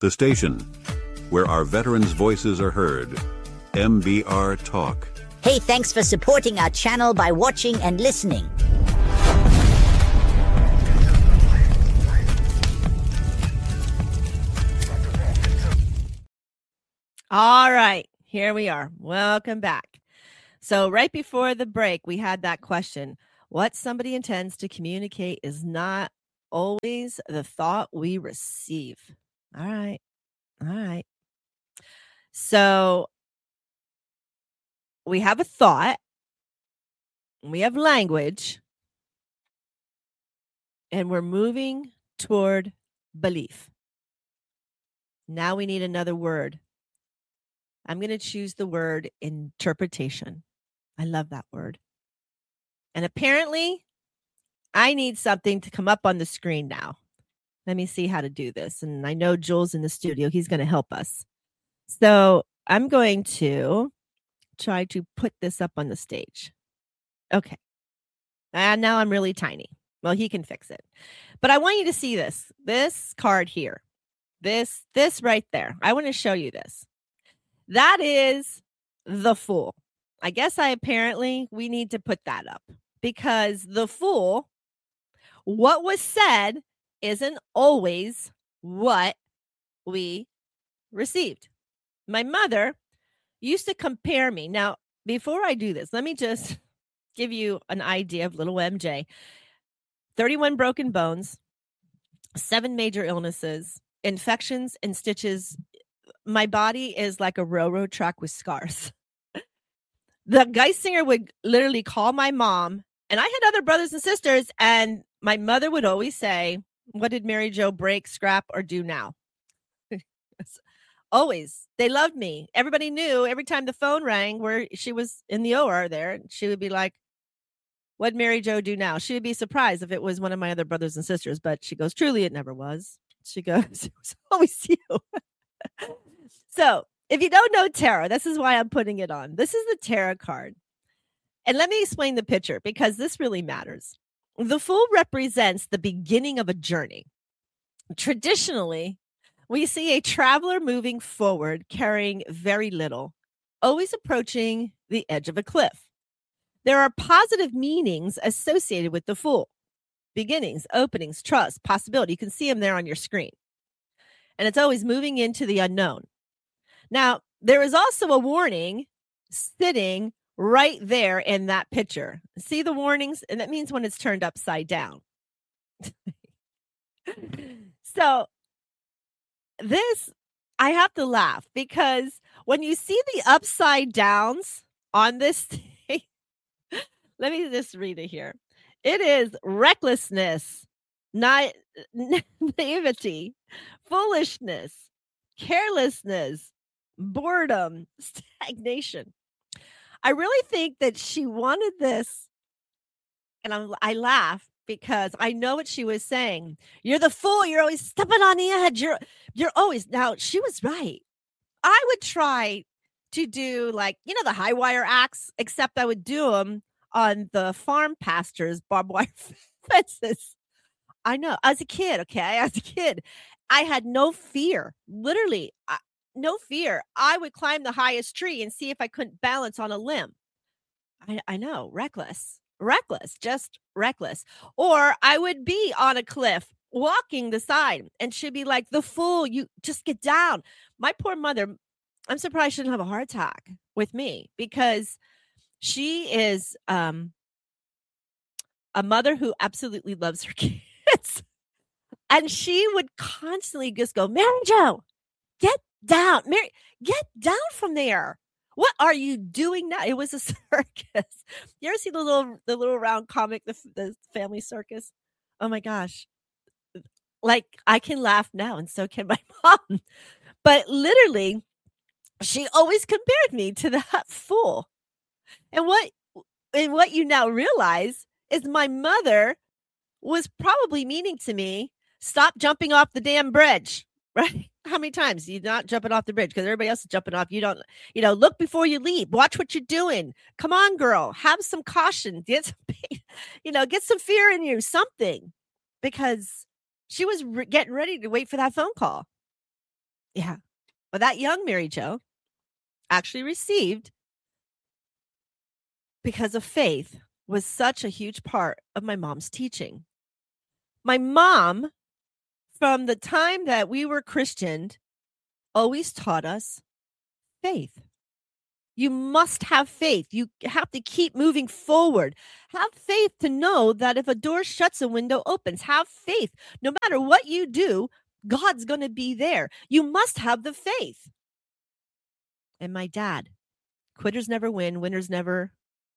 The station where our veterans' voices are heard. MBR Talk. Hey, thanks for supporting our channel by watching and listening. All right, here we are. Welcome back. So right before the break, we had that question. What somebody intends to communicate is not always the thought we receive. All right. So we have a thought, we have language, and we're moving toward belief. Now we need another word. I'm going to choose the word interpretation. I love that word. And apparently, I need something to come up on the screen now. Let me see how to do this. And I know Joel's in the studio. He's going to help us. So I'm going to try to put this up on the stage. Okay. And now I'm really tiny. Well, he can fix it. But I want you to see this card here. This right there. I want to show you this. That is the Fool. I guess we need to put that up because the Fool, what was said isn't always what we received. My mother used to compare me. Now, before I do this, let me just give you an idea of little MJ. 31 broken bones, 7 major illnesses, infections and stitches. My body is like a railroad track with scars. The Geisinger would literally call my mom, and I had other brothers and sisters, and my mother would always say, what did Mary Jo break, scrap, or do now? Always. They loved me. Everybody knew every time the phone rang where she was in the OR there, she would be like, what'd Mary Jo do now? She would be surprised if it was one of my other brothers and sisters, but she goes, truly, it never was. She goes, it was always you. So if you don't know tarot, this is why I'm putting it on. This is the tarot card. And let me explain the picture because this really matters. The Fool represents the beginning of a journey. Traditionally, we see a traveler moving forward, carrying very little, always approaching the edge of a cliff. There are positive meanings associated with the Fool. Beginnings, openings, trust, possibility. You can see them there on your screen. And it's always moving into the unknown. Now, there is also a warning sitting right there in that picture. See the warnings? And that means when it's turned upside down. So this, I have to laugh because when you see the upside downs on this thing, let me just read it here. It is recklessness, naivety, foolishness, carelessness, boredom, stagnation. I really think that she wanted this, and I laugh because I know what she was saying. You're the fool. You're always stepping on the edge. You're always. Now, she was right. I would try to do the high wire acts, except I would do them on the farm pastures, barbed wire fences. I know. As a kid, I had no fear. Literally, no fear. I would climb the highest tree and see if I couldn't balance on a limb. I know. Reckless, just reckless. Or I would be on a cliff walking the side and she'd be like, the fool, you just get down. My poor mother, I'm surprised she didn't have a heart attack with me because she is a mother who absolutely loves her kids. And she would constantly just go, Mary Jo, get down. Mary, get down from there. What are you doing now? It was a circus. You ever see the little round comic, the Family Circus? Oh my gosh. Like, I can laugh now and so can my mom. But literally, she always compared me to that fool. And what you now realize is my mother was probably meaning to me, stop jumping off the damn bridge, right? How many times you're not jumping off the bridge because everybody else is jumping off? You don't, look before you leap. Watch what you're doing. Come on, girl. Have some caution. Get some, get some fear in you, something. Because she was getting ready to wait for that phone call. Yeah. But that young Mary Jo actually received, because of faith, was such a huge part of my mom's teaching. My mom, from the time that we were Christianed, always taught us faith. You must have faith. You have to keep moving forward. Have faith to know that if a door shuts, a window opens. Have faith. No matter what you do, God's going to be there. You must have the faith. And my dad, quitters never win, winners never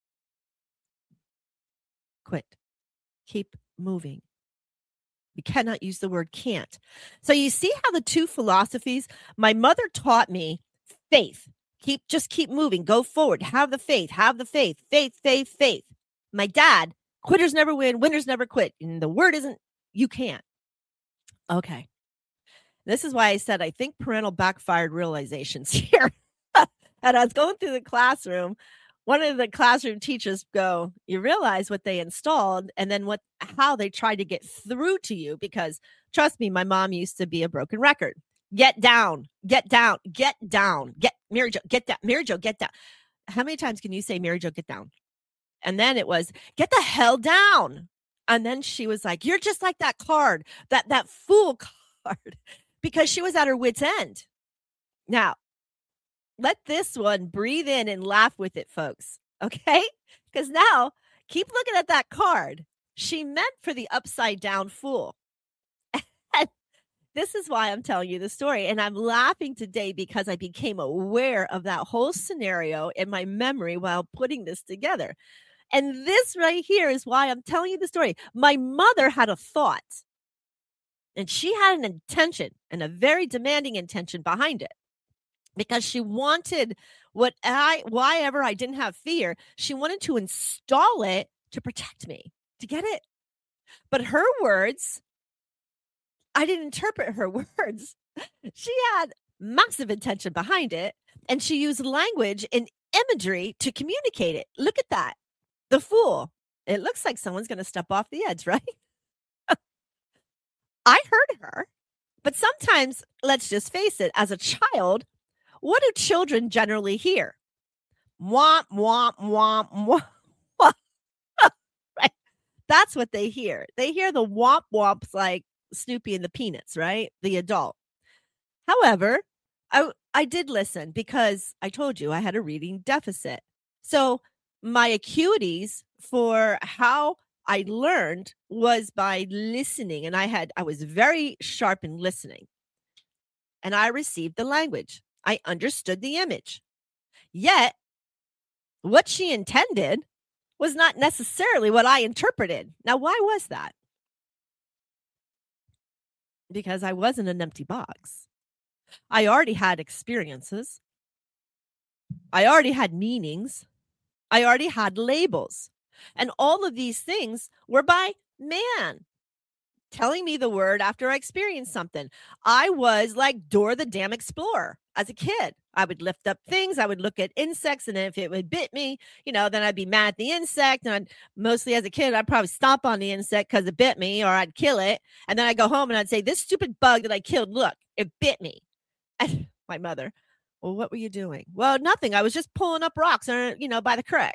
quit. Keep moving. You cannot use the word can't. So you see how the two philosophies, my mother taught me faith. Just keep moving. Go forward. Have the faith. Have the faith. Faith, faith, faith. My dad, quitters never win, winners never quit. And the word isn't you can't. Okay. This is why I said I think parental backfired realizations here. And I was going through the classroom. One of the classroom teachers go, you realize what they installed and then how they tried to get through to you, because trust me, my mom used to be a broken record. Get down, get down, get down, Mary Jo, get down, Mary Jo, get down. How many times can you say, Mary Jo, get down? And then it was, get the hell down. And then she was like, you're just like that card, that fool card, because she was at her wit's end. Now, let this one breathe in and laugh with it, folks. Okay? Because now, keep looking at that card. She meant for the upside down fool. And this is why I'm telling you the story. And I'm laughing today because I became aware of that whole scenario in my memory while putting this together. And this right here is why I'm telling you the story. My mother had a thought, and she had an intention, and a very demanding intention behind it. Because she wanted why ever I didn't have fear, she wanted to install it to protect me, to get it. But her words, I didn't interpret her words. She had massive intention behind it, and she used language and imagery to communicate it. Look at that. The fool. It looks like someone's going to step off the edge, right? I heard her. But sometimes, let's just face it, as a child, what do children generally hear? Womp, womp, womp, womp. Right? That's what they hear. They hear the womp womps like Snoopy and the Peanuts, right? The adult. However, I did listen because I told you I had a reading deficit. So my acuities for how I learned was by listening. And I was very sharp in listening. And I received the language. I understood the image. Yet, what she intended was not necessarily what I interpreted. Now, why was that? Because I wasn't an empty box. I already had experiences. I already had meanings. I already had labels. And all of these things were by man telling me the word after I experienced something. I was like Dora the Damn Explorer as a kid. I would lift up things. I would look at insects, and if it would bit me, then I'd be mad at the insect. And mostly as a kid, I'd probably stomp on the insect because it bit me, or I'd kill it. And then I'd go home and I'd say, this stupid bug that I killed, look, it bit me. And my mother, well, what were you doing? Well, nothing. I was just pulling up rocks, by the creek.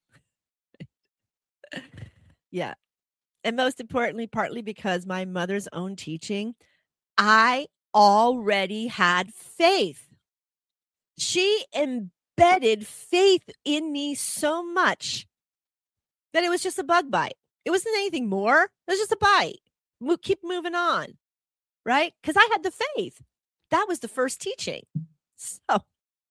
Yeah. And most importantly, partly because my mother's own teaching, I already had faith. She embedded faith in me so much that it was just a bug bite. It wasn't anything more. It was just a bite. Keep moving on, right? Because I had the faith. That was the first teaching. So,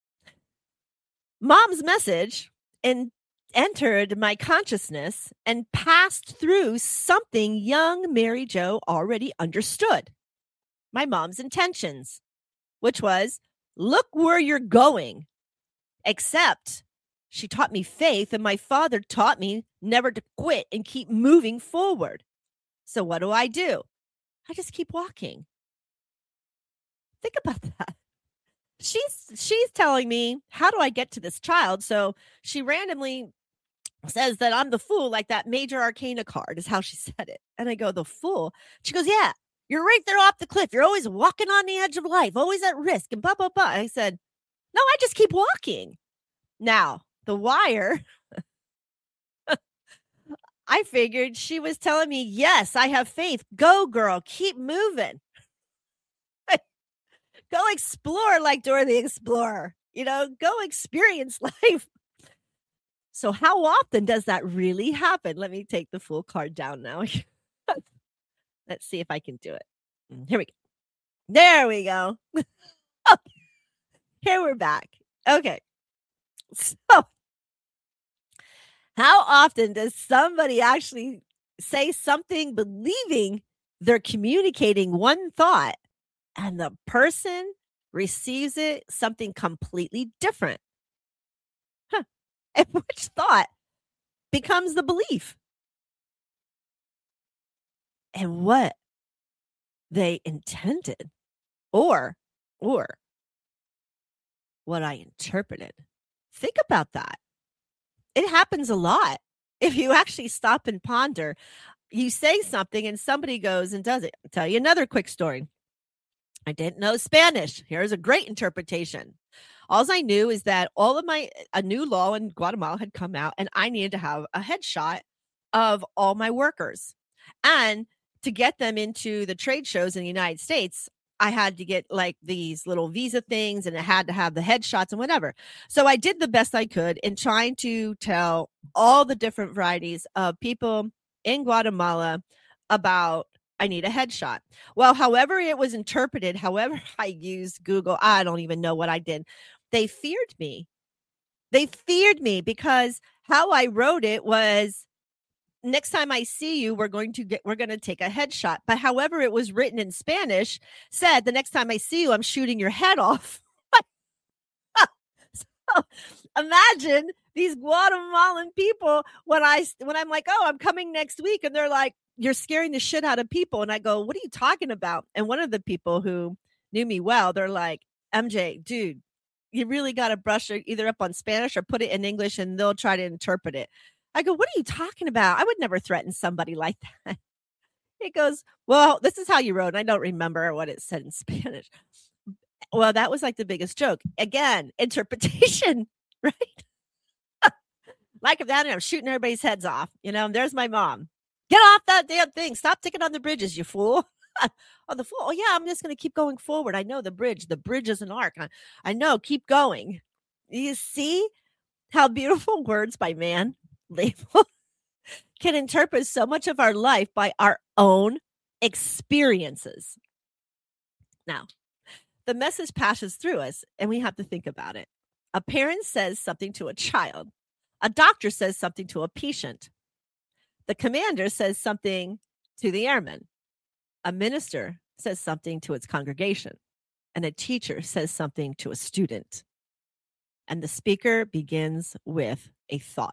Mom's message entered my consciousness and passed through something young Mary Jo already understood. My mom's intentions, which was, look where you're going. Except she taught me faith, and my father taught me never to quit and keep moving forward. So what do? I just keep walking. Think about that. She's telling me, how do I get to this child? So she randomly says that I'm the fool, like that major arcana card is how she said it. And I go, the fool? She goes, yeah, You're right there off the cliff. You're always walking on the edge of life, always at risk, and blah, blah, blah. I said, no, I just keep walking. Now, The Wire, I figured she was telling me, yes, I have faith. Go, girl. Keep moving. Go explore like Dora the Explorer. Go experience life. So how often does that really happen? Let me take the full card down now. Let's see if I can do it. Here we go. There we go. Here we're back. Okay. So how often does somebody actually say something believing they're communicating one thought and the person receives it something completely different? And which thought becomes the belief? And what they intended or what I interpreted. Think about that. It happens a lot. If you actually stop and ponder, you say something and somebody goes and does it. I'll tell you another quick story. I didn't know Spanish. Here's a great interpretation. All I knew is that a new law in Guatemala had come out and I needed to have a headshot of all my workers. And to get them into the trade shows in the United States, I had to get like these little visa things and it had to have the headshots and whatever. So I did the best I could in trying to tell all the different varieties of people in Guatemala about I need a headshot. Well, however it was interpreted, however I used Google, I don't even know what I did. They feared me. They feared me because how I wrote it was, next time I see you, we're going to take a headshot. But however it was written in Spanish said, the next time I see you, I'm shooting your head off. So imagine these Guatemalan people when I'm like, oh, I'm coming next week. And they're like, you're scaring the shit out of people. And I go, what are you talking about? And one of the people who knew me well, they're like, MJ, dude, you really got to brush either up on Spanish or put it in English and they'll try to interpret it. I go, what are you talking about? I would never threaten somebody like that. He goes, well, this is how you wrote. And I don't remember what it said in Spanish. Well, that was like the biggest joke. Again, interpretation, right? Like if that, I'm shooting everybody's heads off. There's my mom. Get off that damn thing. Stop ticking on the bridges, you fool. Oh, the fool. Oh, yeah, I'm just going to keep going forward. I know the bridge. The bridge is an arc. I know. Keep going. You see how beautiful words by man label can interpret so much of our life by our own experiences. Now, the message passes through us and we have to think about it. A parent says something to a child. A doctor says something to a patient. The commander says something to the airman. A minister says something to its congregation. And a teacher says something to a student. And the speaker begins with a thought.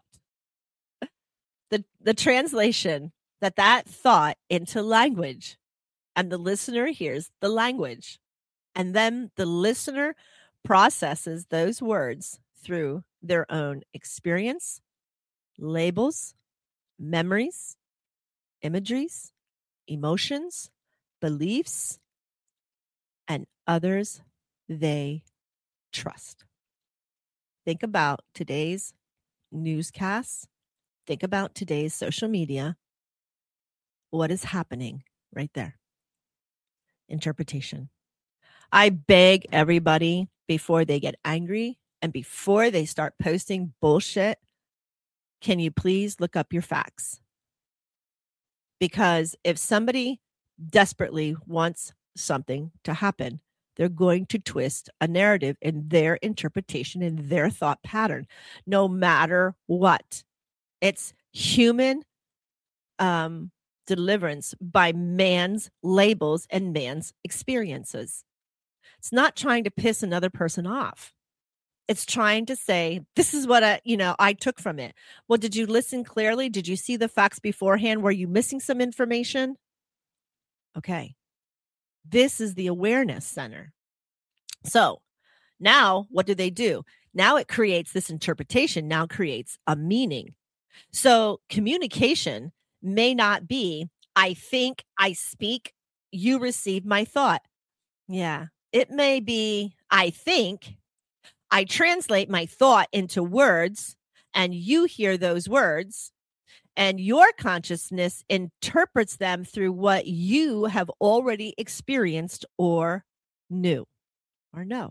The translation that thought into language, and the listener hears the language, and then the listener processes those words through their own experience, labels, memories, imageries, emotions, beliefs, and others they trust. Think about today's newscasts. Think about today's social media. What is happening right there? Interpretation. I beg everybody before they get angry and before they start posting bullshit, can you please look up your facts? Because if somebody desperately wants something to happen, they're going to twist a narrative in their interpretation, in their thought pattern, no matter what. It's human deliverance by man's labels and man's experiences. It's not trying to piss another person off. It's trying to say, this is what I took from it. Well, did you listen clearly? Did you see the facts beforehand? Were you missing some information? Okay. This is the awareness center. So now what do? Now it creates this interpretation, now creates a meaning. So communication may not be, I think, I speak, you receive my thought. Yeah, it may be, I think. I translate my thought into words, and you hear those words, and your consciousness interprets them through what you have already experienced or knew or know.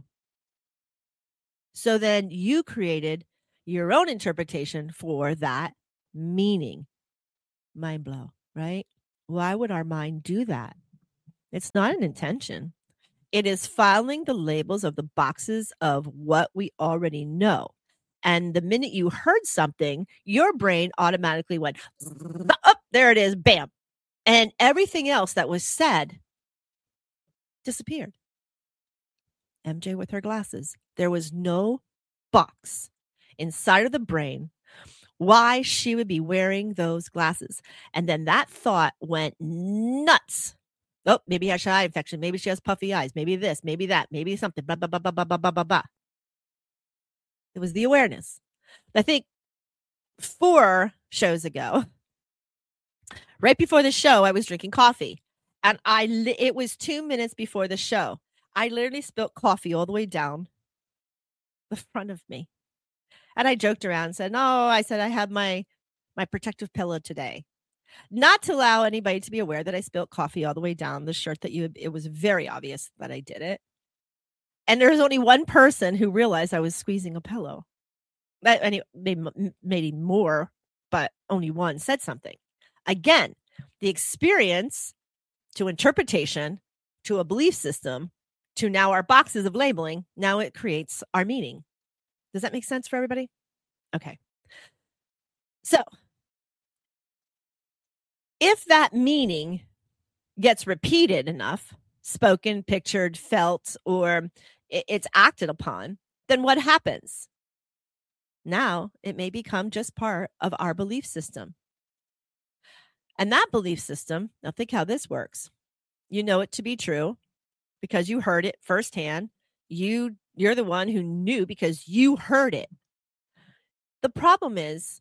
So then you created your own interpretation for that meaning. Mind blow, right? Why would our mind do that? It's not an intention. It is filing the labels of the boxes of what we already know. And the minute you heard something, your brain automatically went, oh, there it is, bam. And everything else that was said disappeared. MJ with her glasses. There was no box inside of the brain why she would be wearing those glasses. And then that thought went nuts. Oh, maybe she has eye infection. Maybe she has puffy eyes. Maybe this, maybe that, maybe something. Blah, blah, blah, blah, blah, blah, blah, blah, blah. It was the awareness. I think 4 shows ago, right before the show, I was drinking coffee. And it was 2 minutes before the show. I literally spilled coffee all the way down the front of me. And I joked around and said, no, I have my protective pillow today. Not to allow anybody to be aware that I spilled coffee all the way down the shirt it was very obvious that I did it. And there was only one person who realized I was squeezing a pillow. Maybe more, but only one said something. Again, the experience to interpretation, to a belief system, to now our boxes of labeling, now it creates our meaning. Does that make sense for everybody? Okay. So, if that meaning gets repeated enough, spoken, pictured, felt, or it's acted upon, then what happens? Now it may become just part of our belief system. And that belief system, now think how this works. You know it to be true because you heard it firsthand. You're the one who knew because you heard it. The problem is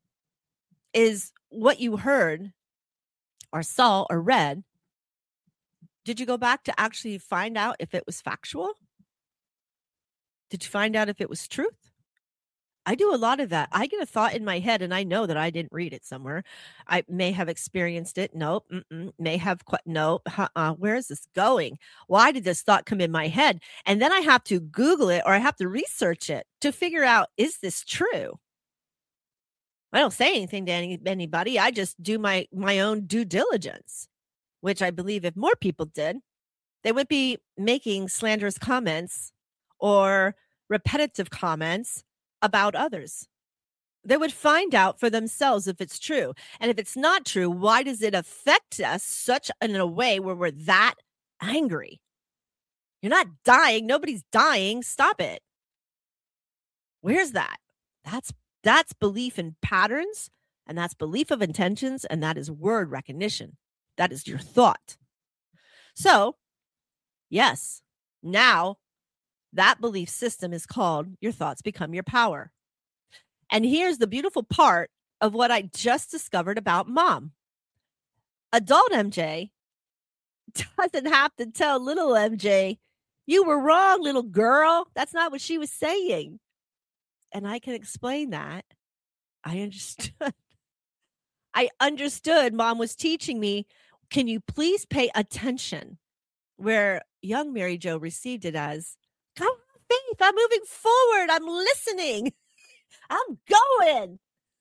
what you heard or saw or read, did you go back to actually find out if it was factual? Did you find out if it was truth? I do a lot of that. I get a thought in my head and I know that I didn't read it somewhere. I may have experienced it. Nope. May have. Nope. Where is this going? Why did this thought come in my head? And then I have to Google it or I have to research it to figure out, is this true? I don't say anything to anybody. I just do my own due diligence, which I believe if more people did, they would be making slanderous comments or repetitive comments about others. They would find out for themselves if it's true. And if it's not true, why does it affect us such in a way where we're that angry? You're not dying. Nobody's dying. Stop it. Where's that? That's belief in patterns, and that's belief of intentions, and that is word recognition. That is your thought. So, yes, now that belief system is called your thoughts become your power. And here's the beautiful part of what I just discovered about Mom. Adult MJ doesn't have to tell little MJ, you were wrong, little girl. That's not what she was saying. And I can explain that. I understood. I understood. Mom was teaching me, can you please pay attention? Where young Mary Jo received it as, come on, Faith, I'm moving forward. I'm listening. I'm going.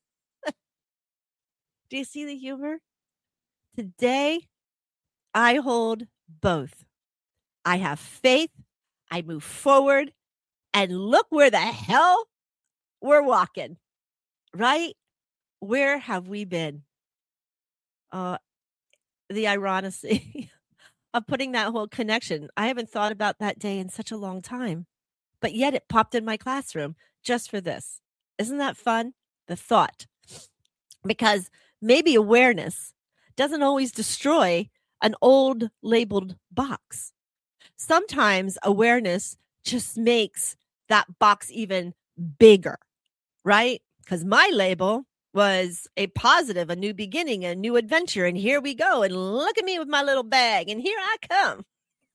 Do you see the humor? Today, I hold both. I have faith. I move forward. And look where the hell we're walking, right? Where have we been? The ironicity of putting that whole connection. I haven't thought about that day in such a long time, but yet it popped in my classroom just for this. Isn't that fun? The thought. Because maybe awareness doesn't always destroy an old labeled box. Sometimes awareness just makes that box even bigger, right? Because my label was a positive, a new beginning, a new adventure. And here we go. And look at me with my little bag. And here I come.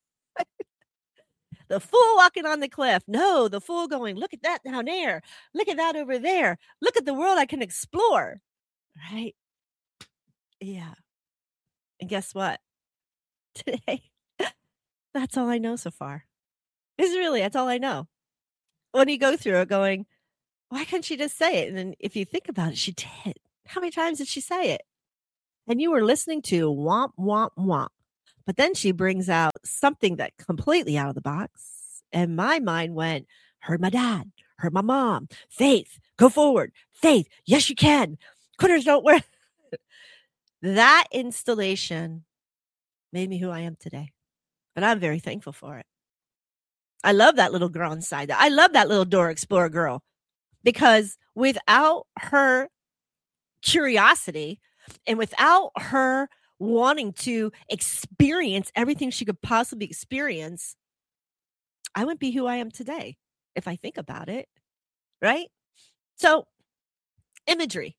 The fool walking on the cliff. No, the fool going, look at that down there. Look at that over there. Look at the world I can explore. Right? Yeah. And guess what? Today, that's all I know so far. That's all I know. When you go through it going, why can't she just say it? And then if you think about it, she did. How many times did she say it? And you were listening to womp, womp, womp. But then she brings out something that completely out of the box. And my mind went, heard my dad, heard my mom. Faith, go forward. Faith, yes, you can. Quitters don't wear. That installation made me who I am today. And I'm very thankful for it. I love that little girl inside. I love that little Dora Explorer girl. Because without her curiosity and without her wanting to experience everything she could possibly experience, I wouldn't be who I am today if I think about it, right? So imagery.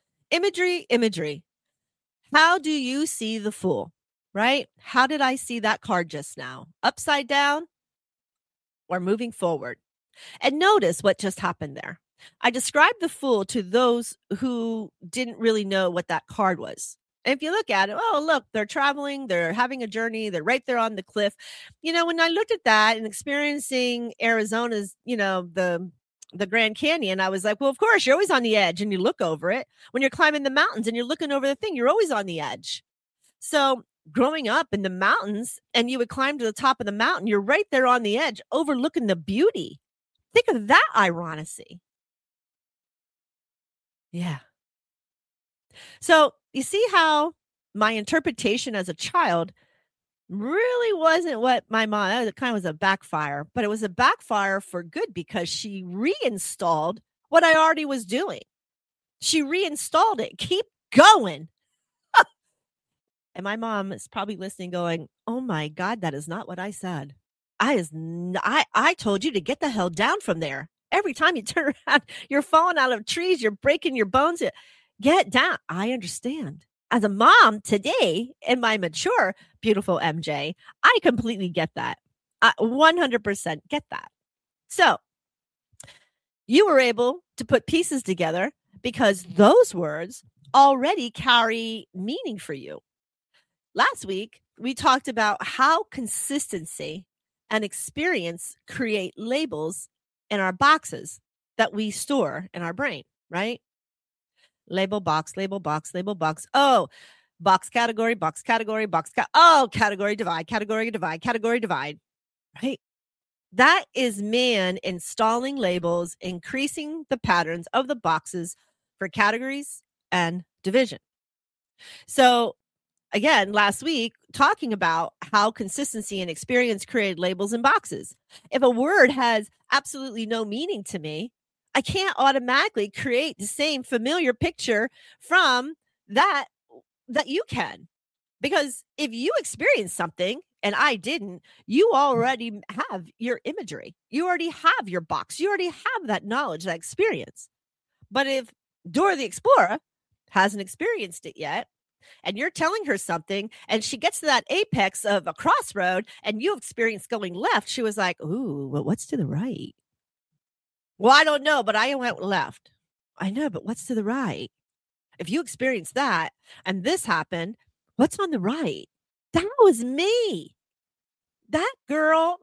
How do you see the fool, right? How did I see that card just now? Upside down or moving forward? And notice what just happened there. I described the fool to those who didn't really know what that card was. And if you look at it, oh, look, they're traveling, they're having a journey, they're right there on the cliff. When I looked at that and experiencing Arizona's, the Grand Canyon, I was like, well, of course, you're always on the edge and you look over it. When you're climbing the mountains and you're looking over the thing, you're always on the edge. So growing up in the mountains and you would climb to the top of the mountain, you're right there on the edge overlooking the beauty. Think of that ironicity. Yeah. So you see how my interpretation as a child really wasn't what my mom, it kind of was a backfire, but it was a backfire for good because she reinstalled what I already was doing. She reinstalled it. Keep going. And my mom is probably listening going, oh my God, that is not what I said. I told you to get the hell down from there. Every time you turn around, you're falling out of trees, you're breaking your bones. Get down. I understand. As a mom today, in my mature, beautiful MJ, I completely get that. 100% get that. So you were able to put pieces together because those words already carry meaning for you. Last week, we talked about how consistency and experience create labels in our boxes that we store in our brain, right? Label box, label box, label box. Oh, box category, box category, category divide, category divide, category divide, right? That is man installing labels, increasing the patterns of the boxes for categories and division. So again, last week, talking about how consistency and experience create labels and boxes. If a word has absolutely no meaning to me, I can't automatically create the same familiar picture from that you can. Because if you experience something and I didn't, you already have your imagery. You already have your box. You already have that knowledge, that experience. But if Dora the Explorer hasn't experienced it yet, and you're telling her something, and she gets to that apex of a crossroad, and you experience going left, she was like, ooh, well, what's to the right? Well, I don't know, but I went left. I know, but what's to the right? If you experience that, and this happened, what's on the right? That was me. That girl.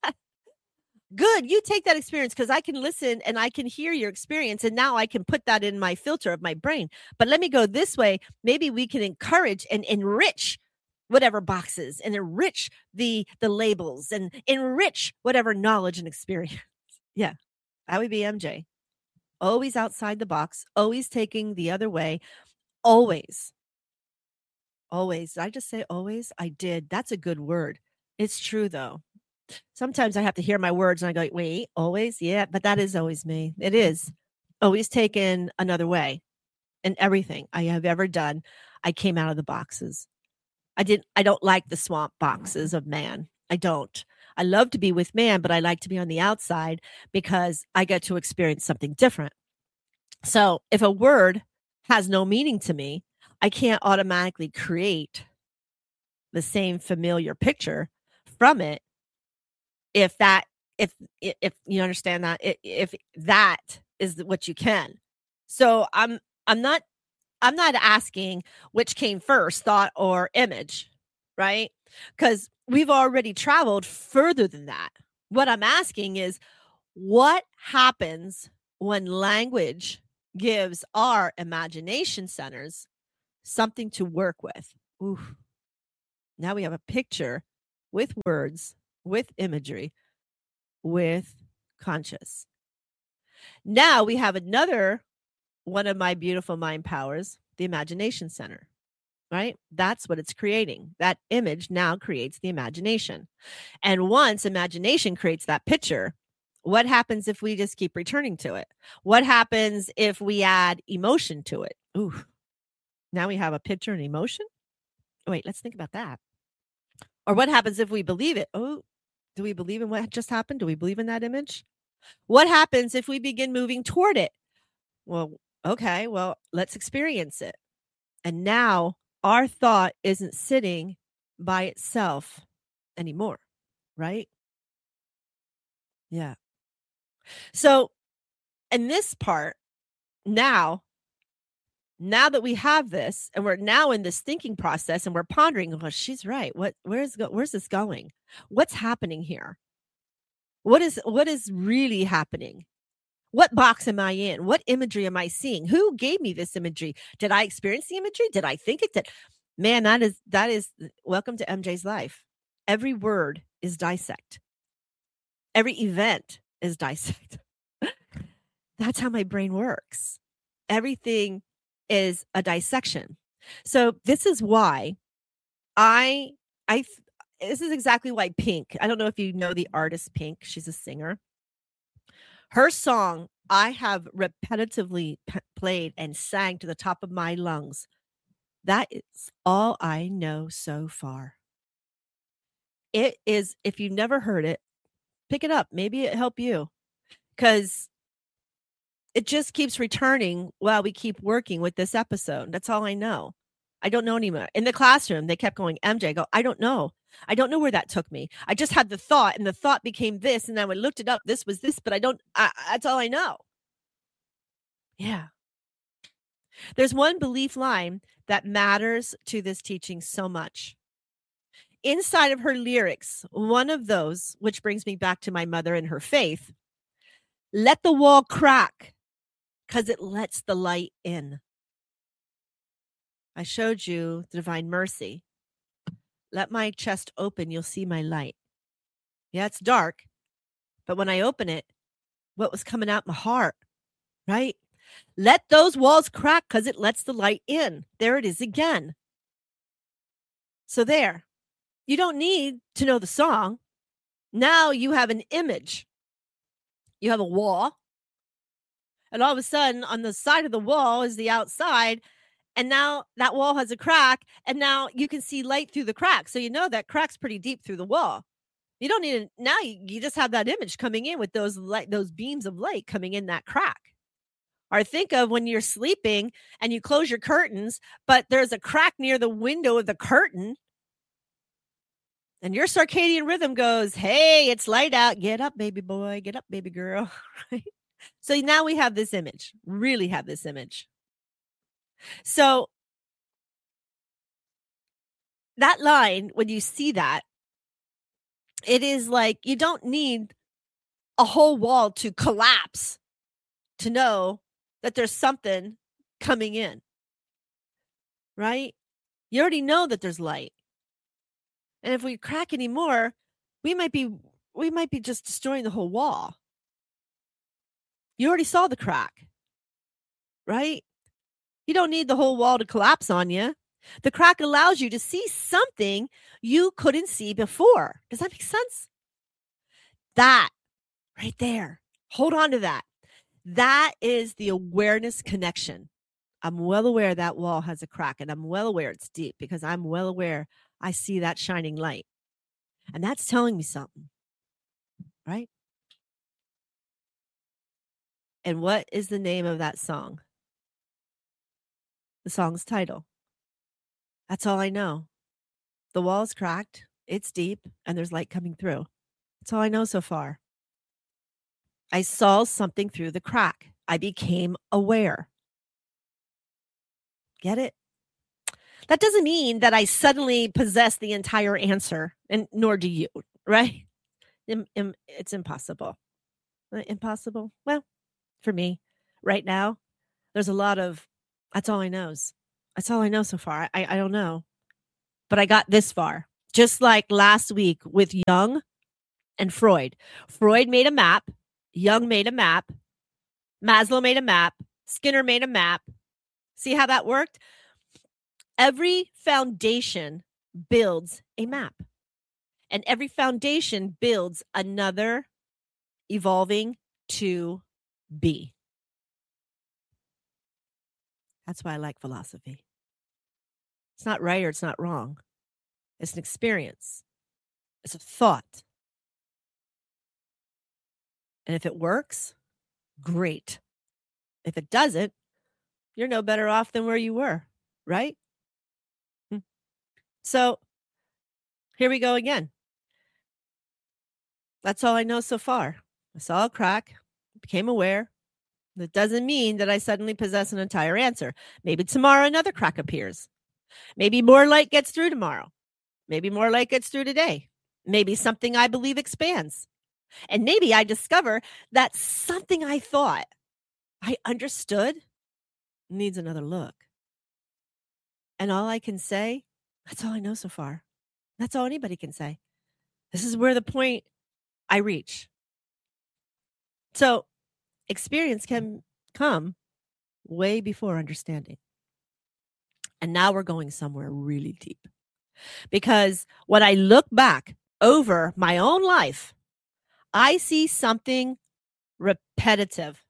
Good. You take that experience because I can listen and I can hear your experience. And now I can put that in my filter of my brain. But let me go this way. Maybe we can encourage and enrich whatever boxes and enrich the labels and enrich whatever knowledge and experience. Yeah, that would be MJ. Always outside the box, always taking the other way. Always. Always. Did I just say always? I did. That's a good word. It's true, though. Sometimes I have to hear my words and I go, wait, always? Yeah, but that is always me. It is. Always taken another way. And everything I have ever done, I came out of the boxes. I don't like the swamp boxes of man. I don't. I love to be with man, but I like to be on the outside because I get to experience something different. So if a word has no meaning to me, I can't automatically create the same familiar picture from it if you understand that, if that is what you can. So I'm not asking which came first, thought or image, right? Because we've already traveled further than that. What I'm asking is, what happens when language gives our imagination centers something to work with? Ooh, now we have a picture with words, with imagery, with conscious. Now we have another one of my beautiful mind powers, the imagination center, right? That's what it's creating. That image now creates the imagination. And once imagination creates that picture, what happens if we just keep returning to it? What happens if we add emotion to it? Ooh, now we have a picture and emotion. Wait, let's think about that. Or what happens if we believe it? Oh, do we believe in what just happened? Do we believe in that image? What happens if we begin moving toward it? Well, okay, well, let's experience it. And now our thought isn't sitting by itself anymore, right? Yeah. So, in this part, now that we have this and we're now in this thinking process and we're pondering, well, she's right. Where's this going? What's happening here? What is really happening? What box am I in? What imagery am I seeing? Who gave me this imagery? Did I experience the imagery? Did I think it? Man, that is welcome to MJ's life. Every word is dissect. Every event is dissect. That's how my brain works. Everything is a dissection. So this is why this is exactly why Pink, I don't know if you know the artist Pink, she's a singer. Her song, I have repetitively played and sang to the top of my lungs. That is all I know so far. It is, if you've never heard it, pick it up. Maybe it help you, because it just keeps returning while we keep working with this episode. That's all I know. I don't know anymore. In the classroom, they kept going, MJ, I go, I don't know. I don't know where that took me. I just had the thought, and the thought became this, and then I looked it up. This was this, but that's all I know. Yeah. There's one belief line that matters to this teaching so much. Inside of her lyrics, one of those, which brings me back to my mother and her faith, let the wall crack because it lets the light in. I showed you the divine mercy. Let my chest open, you'll see my light. Yeah, it's dark, but when I open it, what was coming out my heart, right? Let those walls crack because it lets the light in. There it is again. So there, you don't need to know the song. Now you have an image. You have a wall. And all of a sudden, on the side of the wall is the outside. And now that wall has a crack. And now you can see light through the crack. So you know that crack's pretty deep through the wall. You don't need it. Now you just have that image coming in with those beams of light coming in that crack. Or think of when you're sleeping and you close your curtains, but there's a crack near the window of the curtain. And your circadian rhythm goes, hey, it's light out. Get up, baby boy. Get up, baby girl. Right? So now we have this image, really have this image. So that line, when you see that, it is like you don't need a whole wall to collapse to know that there's something coming in, right? You already know that there's light. And if we crack anymore, we might be just destroying the whole wall. You already saw the crack, right? You don't need the whole wall to collapse on you. The crack allows you to see something you couldn't see before. Does that make sense? That right there. Hold on to that. That is the awareness connection. I'm well aware that wall has a crack, and I'm well aware it's deep because I'm well aware I see that shining light. And that's telling me something, right? And what is the name of that song? the song's title. That's all I know. The wall's cracked, it's deep, and there's light coming through. That's all I know so far. I saw something through the crack. I became aware. Get it? That doesn't mean that I suddenly possess the entire answer, and nor do you, right? It's impossible. Impossible? Well, for me, right now, there's a lot of, that's all I knows. That's all I know so far. I don't know. But I got this far. Just like last week with Jung and Freud. Freud made a map. Jung made a map. Maslow made a map. Skinner made a map. See how that worked? Every foundation builds a map. And every foundation builds another evolving to be. That's why I like philosophy. It's not right or it's not wrong. It's an experience. It's a thought. And if it works, great. If it doesn't, you're no better off than where you were, right? So here we go again. That's all I know so far. I saw a crack, became aware. That doesn't mean that I suddenly possess an entire answer. Maybe tomorrow another crack appears. Maybe more light gets through tomorrow. Maybe more light gets through today. Maybe something I believe expands. And maybe I discover that something I thought I understood needs another look. And all I can say, that's all I know so far. That's all anybody can say. This is where the point I reach. So experience can come way before understanding. And now we're going somewhere really deep. Because when I look back over my own life, I see something repetitive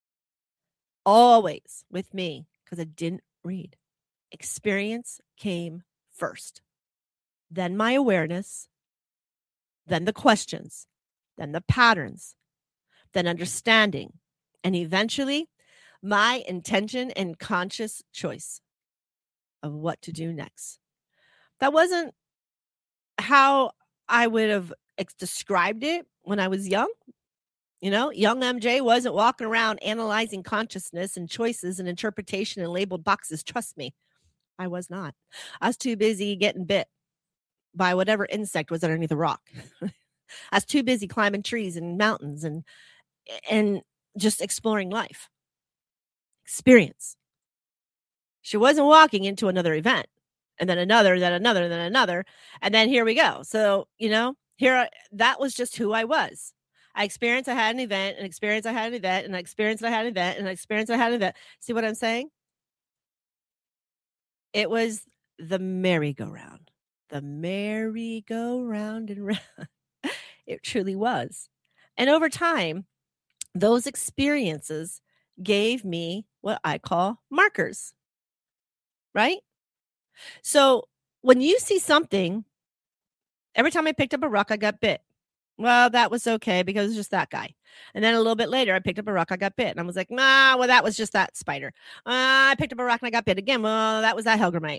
always with me because I didn't read. Experience came first, then my awareness, then the questions, then the patterns, then understanding, and eventually my intention and conscious choice of what to do next. That wasn't how I would have described it when I was young. You know, young MJ wasn't walking around analyzing consciousness and choices and interpretation and labeled boxes. Trust me, I was not. I was too busy getting bit by whatever insect was underneath the rock. I was too busy climbing trees and mountains and just exploring life. Experience. She wasn't walking into another event and then another, then another, then another. And then here we go. So, you know, that was just who I was. I experienced I had an event, an experience I had an event, and I experienced I had an event, and I experienced I had an event. See what I'm saying? It was the merry-go-round. The merry-go-round and round. It truly was. And over time, those experiences gave me what I call markers, right? So when you see something, every time I picked up a rock, I got bit. Well, that was okay because it was just that guy. And then a little bit later, I picked up a rock, I got bit. And I was like, well, that was just that spider. I picked up a rock and I got bit again. Well, that was that Helgramite.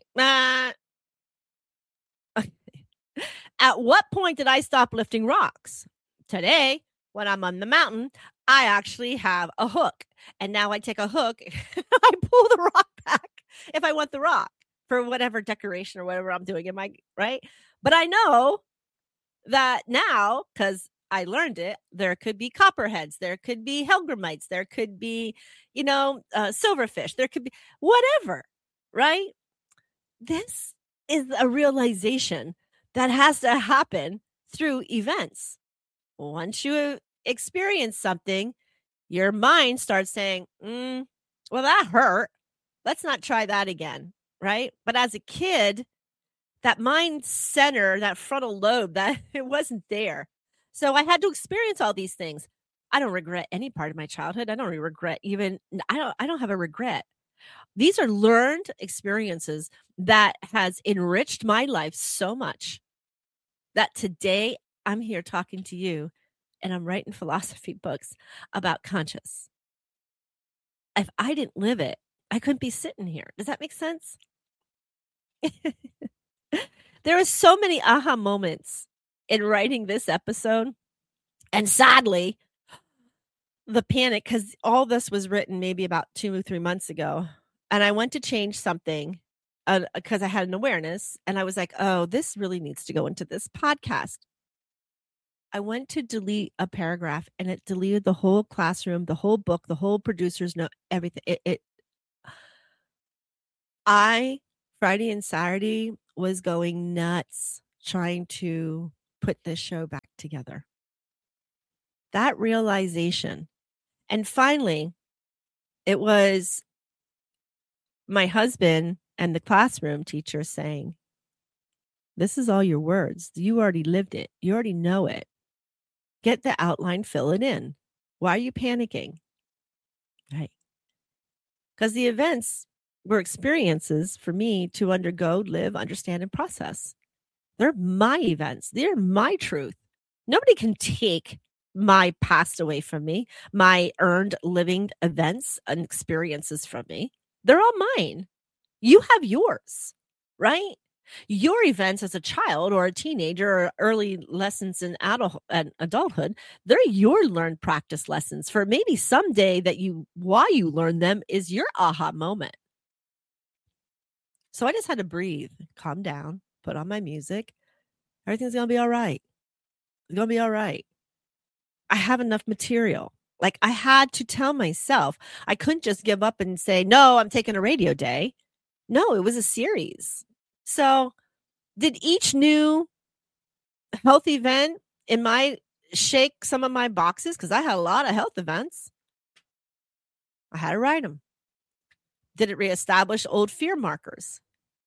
At what point did I stop lifting rocks? Today, when I'm on the mountain, I actually have a hook. And now I take a hook, I pull the rock back if I want the rock for whatever decoration or whatever I'm doing in my, right? But I know that now, because I learned it, there could be copperheads, there could be Helgramites, there could be, silverfish, there could be whatever, right? This is a realization that has to happen through events. Once you experience something, your mind starts saying, well, that hurt. Let's not try that again, right? But as a kid, that mind center, that frontal lobe, that it wasn't there. So I had to experience all these things. I don't regret any part of my childhood. I don't regret I don't have a regret. These are learned experiences that has enriched my life so much that today I'm here talking to you and I'm writing philosophy books about conscious. If I didn't live it, I couldn't be sitting here. Does that make sense? There were so many aha moments in writing this episode. And sadly, the panic, because all this was written maybe about 2 or 3 months ago. And I went to change something because I had an awareness. And I was like, oh, this really needs to go into this podcast. I went to delete a paragraph and it deleted the whole classroom, the whole book, the whole producer's note, everything. Friday and Saturday was going nuts trying to put this show back together. That realization. And finally, it was my husband and the classroom teacher saying, this is all your words. You already lived it. You already know it. Get the outline, fill it in. Why are you panicking? Right. Because the events were experiences for me to undergo, live, understand, and process. They're my events. They're my truth. Nobody can take my past away from me, my earned living events and experiences from me. They're all mine. You have yours, right? Your events as a child or a teenager or early lessons in adulthood, they're your learned practice lessons for maybe someday why you learn them is your aha moment. So I just had to breathe, calm down, put on my music. Everything's going to be all right. It's going to be all right. I have enough material. Like I had to tell myself, I couldn't just give up and say, no, I'm taking a radio day. No, it was a series. So did each new health event in my shake some of my boxes? Because I had a lot of health events. I had to write them. Did it reestablish old fear markers?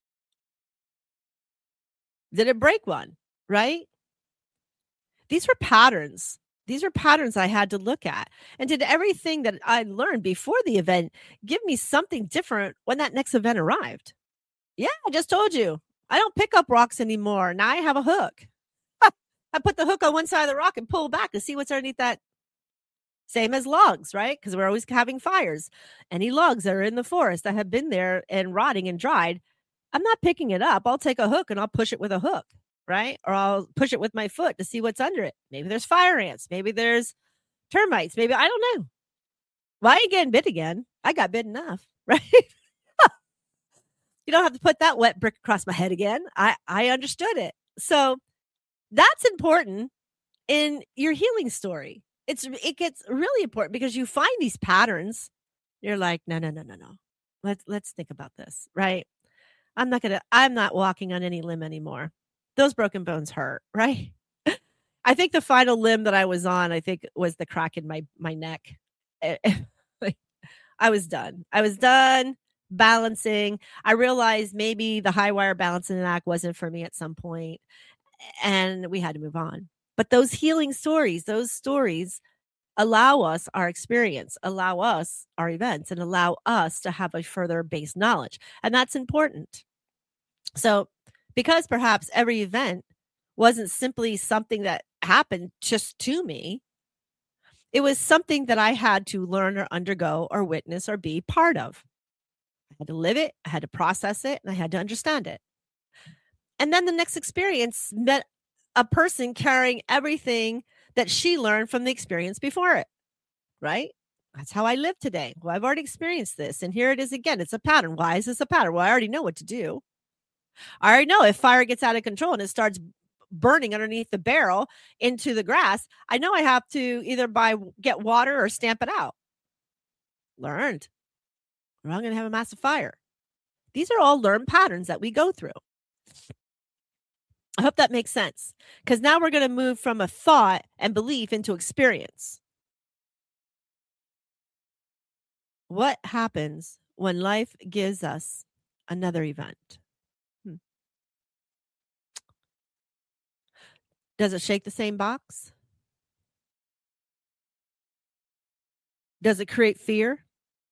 Did it break one? Right? These were patterns. These are patterns I had to look at. And did everything that I learned before the event give me something different when that next event arrived? Yeah, I just told you. I don't pick up rocks anymore. Now I have a hook. I put the hook on one side of the rock and pull back to see what's underneath that. Same as logs, right? Because we're always having fires. Any logs that are in the forest that have been there and rotting and dried, I'm not picking it up. I'll take a hook and I'll push it with a hook, right? Or I'll push it with my foot to see what's under it. Maybe there's fire ants. Maybe there's termites. Maybe, I don't know. Why are you getting bit again? I got bit enough, right? You don't have to put that wet brick across my head again. I understood it. So that's important in your healing story. It gets really important because you find these patterns. You're like, no. Let's think about this, right? I'm not walking on any limb anymore. Those broken bones hurt, right? I think the final limb that I was on, was the crack in my neck. I was done. Balancing. I realized maybe the high wire balancing act wasn't for me at some point, and we had to move on. But those healing stories, allow us our experience, allow us our events, and allow us to have a further base knowledge. And that's important. So because perhaps every event wasn't simply something that happened just to me, it was something that I had to learn or undergo or witness or be part of. I had to live it, I had to process it, and I had to understand it. And then the next experience met a person carrying everything that she learned from the experience before it, right? That's how I live today. Well, I've already experienced this, and here it is again. It's a pattern. Why is this a pattern? Well, I already know what to do. I already know if fire gets out of control and it starts burning underneath the barrel into the grass, I know I have to either get water or stamp it out. Learned. Or I'm going to have a massive fire. These are all learned patterns that we go through. I hope that makes sense, because now we're going to move from a thought and belief into experience. What happens when life gives us another event? Does it shake the same box? Does it create fear?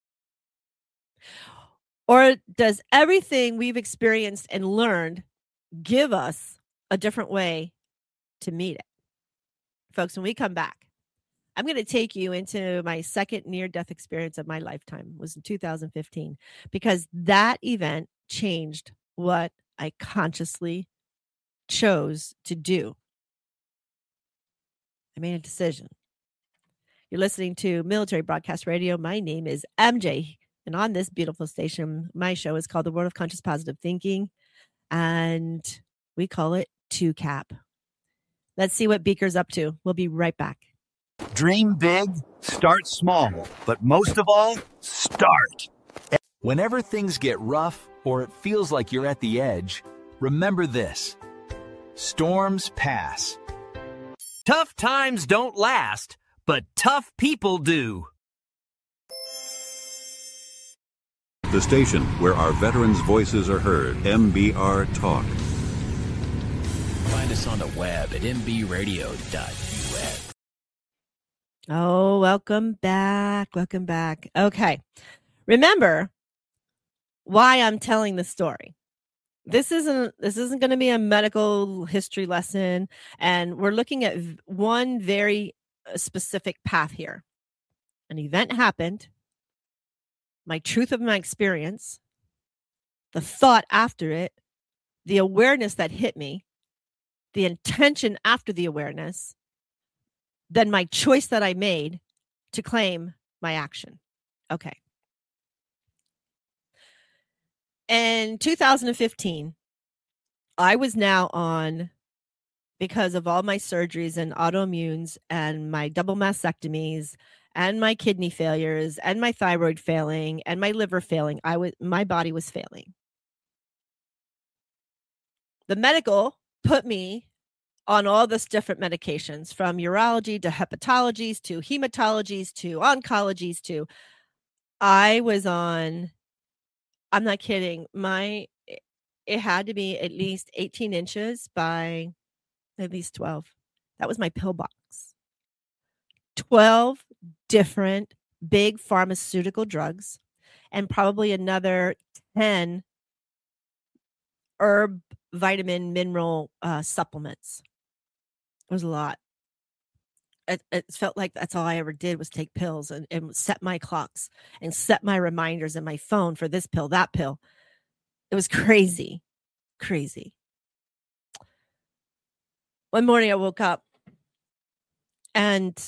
Or does everything we've experienced and learned give us a different way to meet it? Folks, when we come back, I'm going to take you into my second near-death experience of my lifetime. It was in 2015, because that event changed what I consciously chose to do. I made a decision. You're listening to Military Broadcast Radio. My name is MJ, and on this beautiful station, my show is called The World of Conscious Positive Thinking, and we call it 2CAP. Let's see what Beaker's up to. We'll be right back. Dream big, start small, but most of all, start. Whenever things get rough or it feels like you're at the edge, remember this: storms pass. Tough times don't last, but tough people do. The station where our veterans' voices are heard. MBR Talk. Find us on the web at mbradio.us. Oh, welcome back. Welcome back. Okay. Remember why I'm telling the story. This isn't going to be a medical history lesson, and we're looking at one very specific path here. An event happened, my truth of my experience, the thought after it, the awareness that hit me, the intention after the awareness, then my choice that I made to claim my action. Okay. In 2015, I was now on, because of all my surgeries and autoimmunes and my double mastectomies and my kidney failures and my thyroid failing and my liver failing, my body was failing. The medical put me on all this different medications, from urology to hepatologies to hematologies to oncologies to, I was on, I'm not kidding, it had to be at least 18 inches by at least 12. That was my pill box. 12 different big pharmaceutical drugs and probably another 10 herb, vitamin, mineral supplements. It was a lot. It felt like that's all I ever did was take pills and set my clocks and set my reminders in my phone for this pill, that pill. It was crazy, crazy. One morning I woke up, and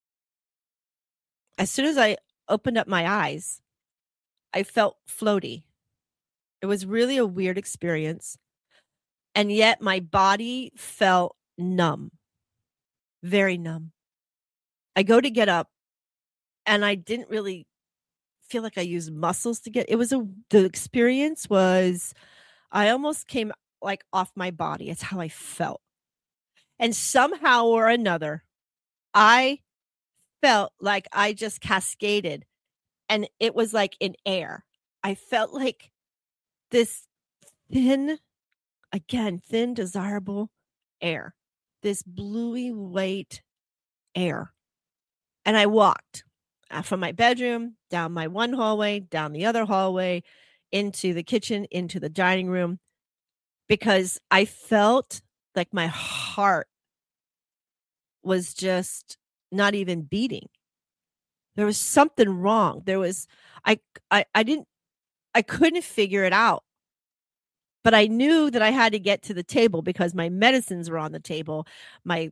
as soon as I opened up my eyes, I felt floaty. It was really a weird experience. And yet my body felt numb, very numb. I go to get up, and I didn't really feel like I used muscles to get. The experience was, I almost came like off my body. It's how I felt. And somehow or another, I felt like I just cascaded, and it was like in air. I felt like this thin, desirable air, this bluey white air. And I walked from my bedroom, down my one hallway, down the other hallway, into the kitchen, into the dining room, because I felt like my heart was just not even beating. There was something wrong. I couldn't figure it out. But I knew that I had to get to the table because my medicines were on the table. My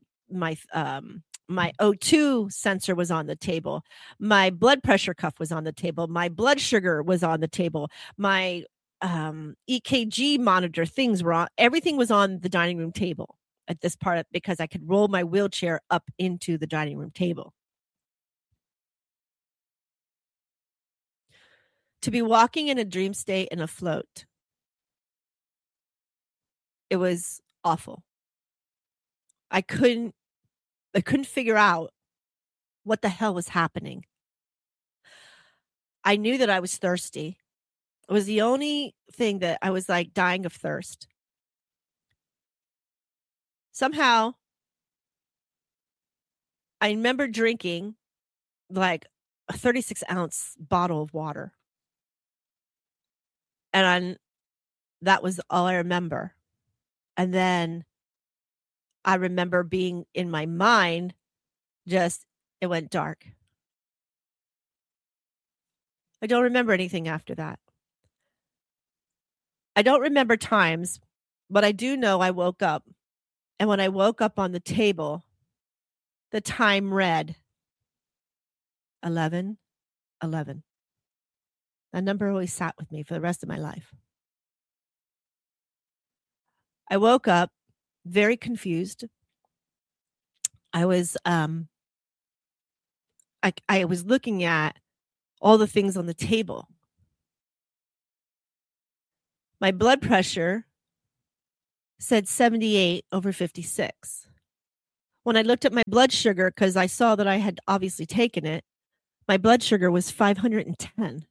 O2 sensor was on the table. My blood pressure cuff was on the table. My blood sugar was on the table. My EKG monitor things were on. Everything was on the dining room table at this part, because I could roll my wheelchair up into the dining room table. To be walking in a dream state and afloat, it was awful. I couldn't figure out what the hell was happening. I knew that I was thirsty. It was the only thing that I was like dying of thirst. Somehow, I remember drinking like a 36-ounce bottle of water. And that was all I remember. And then I remember being in my mind, just it went dark. I don't remember anything after that. I don't remember times, but I do know I woke up. And when I woke up on the table, the time read 11:11. That number always sat with me for the rest of my life. I woke up very confused. I was I was looking at all the things on the table. My blood pressure said 78/56. When I looked at my blood sugar, because I saw that I had obviously taken it, my blood sugar was 510.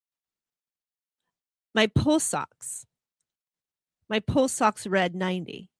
My pulse ox read 90.